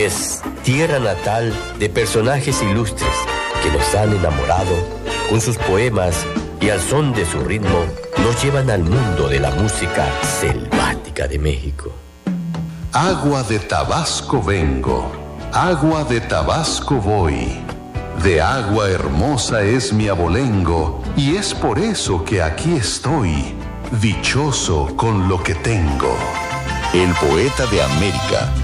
es tierra natal de personajes ilustres que nos han enamorado con sus poemas y al son de su ritmo nos llevan al mundo de la música selvática de México. Agua de Tabasco vengo, agua de Tabasco voy. De agua hermosa es mi abolengo, y es por eso que aquí estoy, dichoso con lo que tengo. El poeta de América,